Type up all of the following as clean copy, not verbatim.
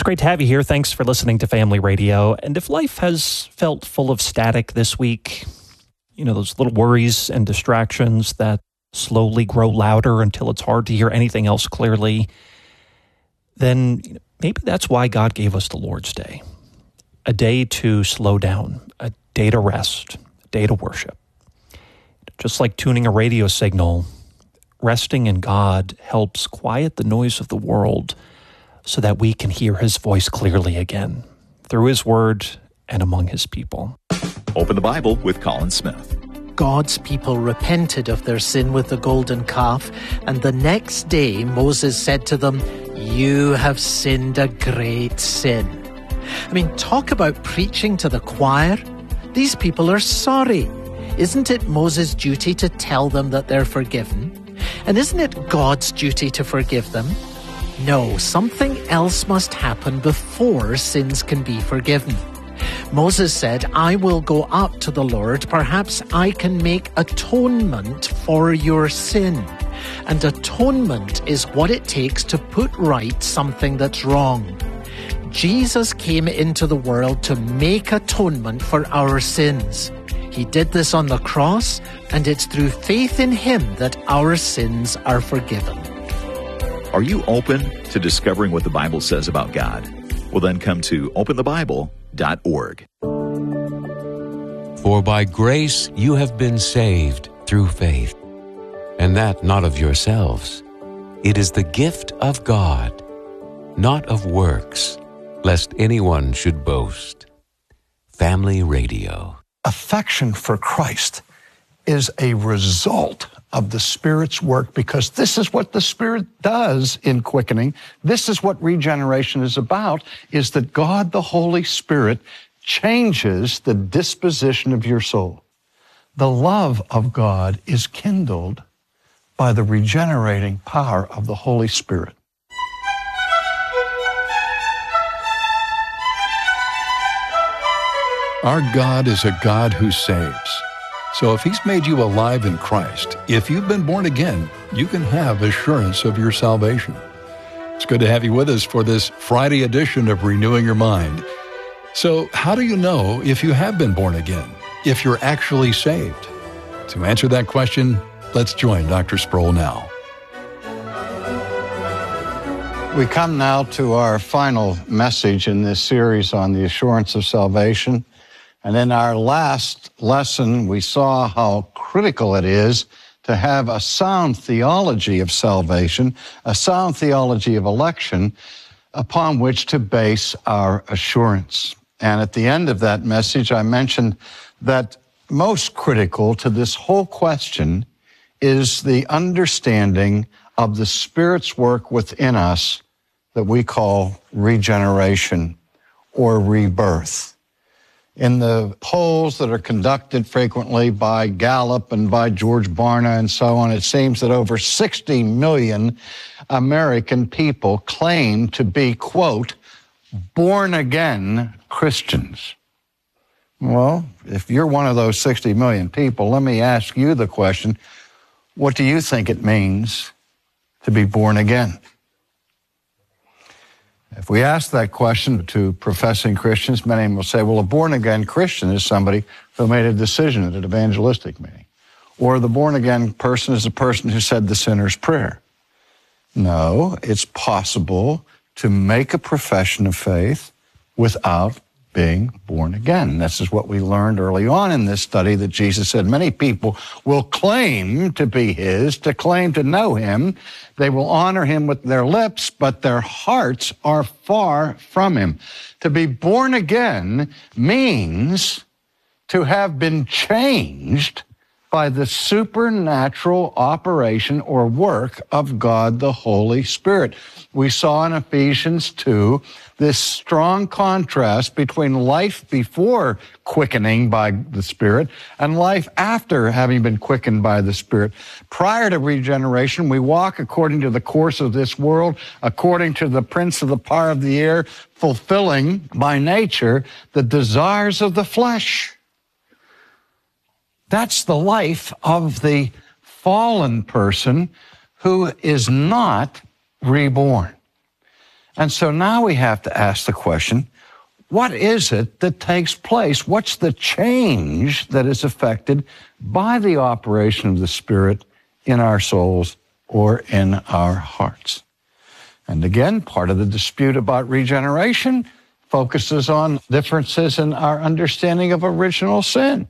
great to have you here. Thanks for listening to Family Radio. And if life has felt full of static this week, those little worries and distractions that slowly grow louder until it's hard to hear anything else clearly, then maybe that's why God gave us the Lord's Day. A day to slow down, a day to rest, a day to worship. Just like tuning a radio signal, resting in God helps quiet the noise of the world so that we can hear His voice clearly again through His Word and among His people. Open the Bible with Colin Smith. God's people repented of their sin with the golden calf, and the next day Moses said to them, "You have sinned a great sin." Talk about preaching to the choir. These people are sorry. Isn't it Moses' duty to tell them that they're forgiven? And isn't it God's duty to forgive them? No, something else must happen before sins can be forgiven. Moses said, "I will go up to the Lord. Perhaps I can make atonement for your sin." And atonement is what it takes to put right something that's wrong. Jesus came into the world to make atonement for our sins. He did this on the cross, and it's through faith in Him that our sins are forgiven. Are you open to discovering what the Bible says about God? Well, then come to openthebible.org. For by grace you have been saved through faith, and that not of yourselves. It is the gift of God, not of works, lest anyone should boast. Family Radio. Affection for Christ is a result of the Spirit's work, because this is what the Spirit does in quickening. This is what regeneration is about, is that God, the Holy Spirit, changes the disposition of your soul. The love of God is kindled by the regenerating power of the Holy Spirit. Our God is a God who saves. So if He's made you alive in Christ, if you've been born again, you can have assurance of your salvation. It's good to have you with us for this Friday edition of Renewing Your Mind. So how do you know if you have been born again, if you're actually saved? To answer that question, let's join Dr. Sproul now. We come now to our final message in this series on the assurance of salvation. And in our last lesson, we saw how critical it is to have a sound theology of salvation, a sound theology of election, upon which to base our assurance. And at the end of that message, I mentioned that most critical to this whole question is the understanding of the Spirit's work within us that we call regeneration or rebirth. In the polls that are conducted frequently by Gallup and by George Barna and so on, it seems that over 60 million American people claim to be, quote, born-again Christians. Well, if you're one of those 60 million people, let me ask you the question, what do you think it means to be born again? If we ask that question to professing Christians, many of them will say, well, a born-again Christian is somebody who made a decision at an evangelistic meeting. Or the born-again person is a person who said the sinner's prayer. No, it's possible to make a profession of faith without being born again. This is what we learned early on in this study, that Jesus said many people will claim to be His, to claim to know Him. They will honor Him with their lips, but their hearts are far from Him. To be born again means to have been changed by the supernatural operation or work of God the Holy Spirit. We saw in Ephesians 2 this strong contrast between life before quickening by the Spirit and life after having been quickened by the Spirit. Prior to regeneration, we walk according to the course of this world, according to the prince of the power of the air, fulfilling by nature the desires of the flesh. That's the life of the fallen person who is not reborn. And so now we have to ask the question, what is it that takes place? What's the change that is affected by the operation of the Spirit in our souls or in our hearts? And again, part of the dispute about regeneration focuses on differences in our understanding of original sin.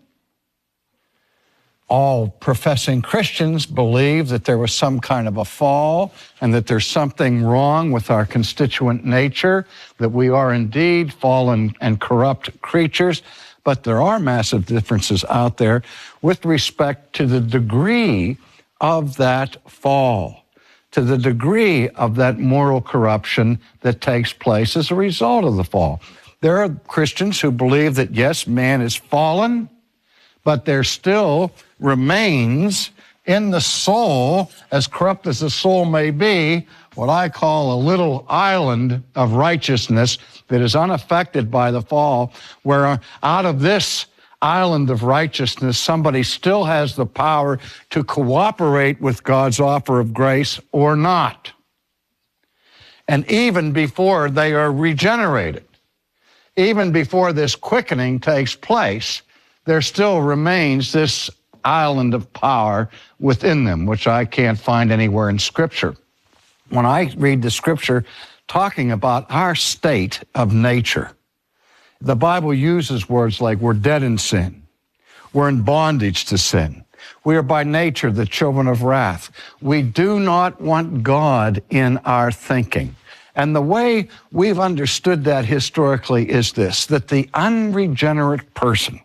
All professing Christians believe that there was some kind of a fall and that there's something wrong with our constituent nature, that we are indeed fallen and corrupt creatures, but there are massive differences out there with respect to the degree of that fall, to the degree of that moral corruption that takes place as a result of the fall. There are Christians who believe that, yes, man is fallen, but there still remains in the soul, as corrupt as the soul may be, what I call a little island of righteousness that is unaffected by the fall, where out of this island of righteousness, somebody still has the power to cooperate with God's offer of grace or not. And even before they are regenerated, even before this quickening takes place, there still remains this island of power within them, which I can't find anywhere in Scripture. When I read the Scripture talking about our state of nature, the Bible uses words like we're dead in sin, we're in bondage to sin, we are by nature the children of wrath. We do not want God in our thinking. And the way we've understood that historically is this, that the unregenerate person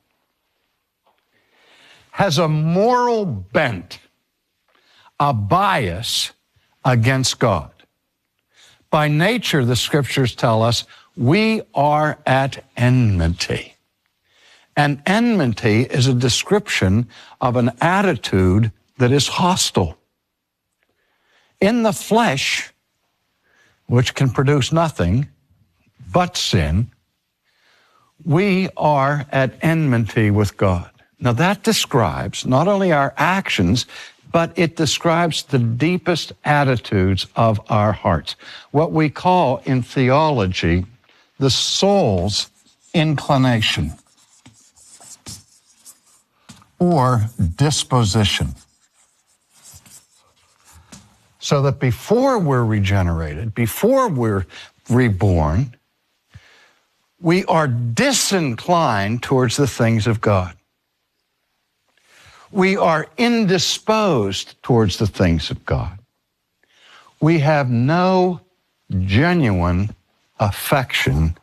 has a moral bent, a bias against God. By nature, the Scriptures tell us, we are at enmity. And enmity is a description of an attitude that is hostile. In the flesh, which can produce nothing but sin, we are at enmity with God. Now that describes not only our actions, but it describes the deepest attitudes of our hearts. What we call in theology, the soul's inclination or disposition. So that before we're regenerated, before we're reborn, we are disinclined towards the things of God. We are indisposed towards the things of God. We have no genuine affection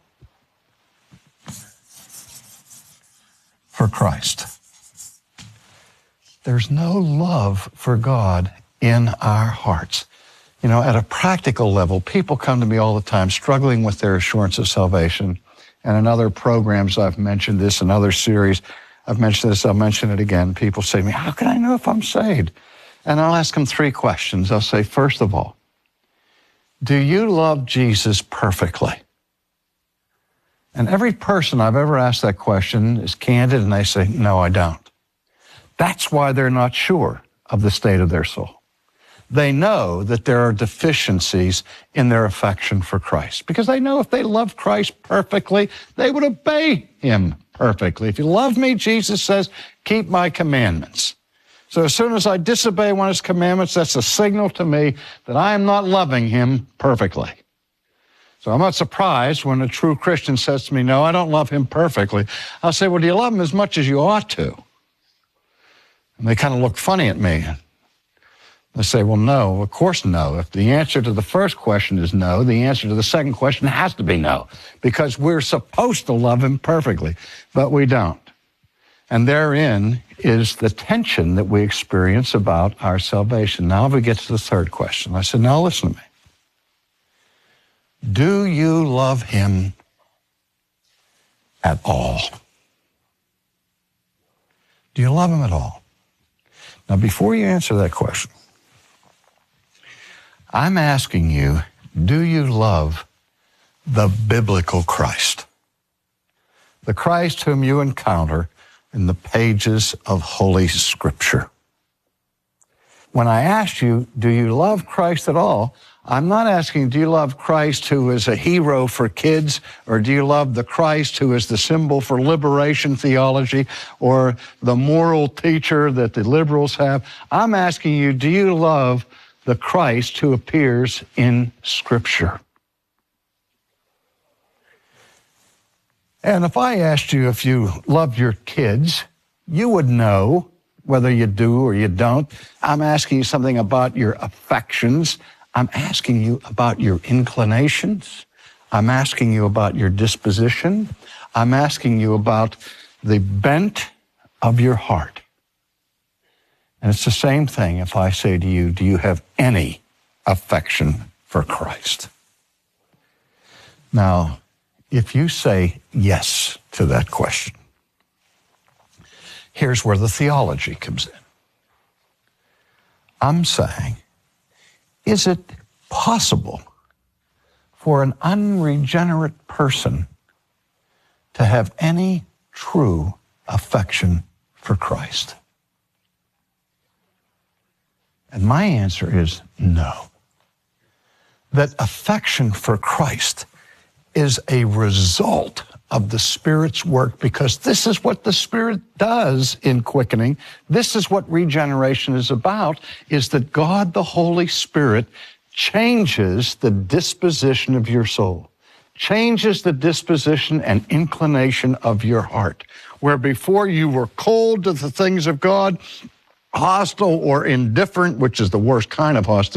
for Christ. There's no love for God in our hearts. You know, at a practical level, people come to me all the time struggling with their assurance of salvation. And in other programs, I've mentioned this, in other series, I've mentioned this, I'll mention it again. People say to me, how can I know if I'm saved? And I'll ask them 3 questions. I'll say, first of all, do you love Jesus perfectly? And every person I've ever asked that question is candid, and they say, no, I don't. That's why they're not sure of the state of their soul. They know that there are deficiencies in their affection for Christ, because they know if they love Christ perfectly, they would obey him perfectly. If you love me, Jesus says, keep my commandments. So as soon as I disobey one of his commandments, that's a signal to me that I am not loving him perfectly. So I'm not surprised when a true Christian says to me, no, I don't love him perfectly. I'll say, well, do you love him as much as you ought to? And they kind of look funny at me. They say, well, no, of course no. If the answer to the first question is no, the answer to the second question has to be no, because we're supposed to love him perfectly, but we don't. And therein is the tension that we experience about our salvation. Now we get to the third question. I said, now listen to me. Do you love him at all? Do you love him at all? Now, before you answer that question, I'm asking you, do you love the biblical Christ? The Christ whom you encounter in the pages of Holy Scripture. When I asked you, do you love Christ at all, I'm not asking, do you love Christ who is a hero for kids, or do you love the Christ who is the symbol for liberation theology, or the moral teacher that the liberals have? I'm asking you, do you love the Christ who appears in Scripture? And if I asked you if you love your kids, you would know whether you do or you don't. I'm asking you something about your affections. I'm asking you about your inclinations. I'm asking you about your disposition. I'm asking you about the bent of your heart. And it's the same thing if I say to you, do you have any affection for Christ? Now, if you say yes to that question, here's where the theology comes in. I'm saying, is it possible for an unregenerate person to have any true affection for Christ? And my answer is no. That affection for Christ is a result of the Spirit's work, because this is what the Spirit does in quickening. This is what regeneration is about, is that God, the Holy Spirit, changes the disposition of your soul, changes the disposition and inclination of your heart. Where before you were cold to the things of God, hostile or indifferent, which is the worst kind of hostility,